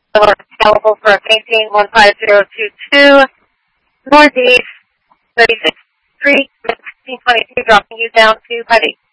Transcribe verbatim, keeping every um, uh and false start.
available for maintain one five zero two two, Northeast, thirty-sixth Street, sixteen twenty-two, dropping you down to five eight.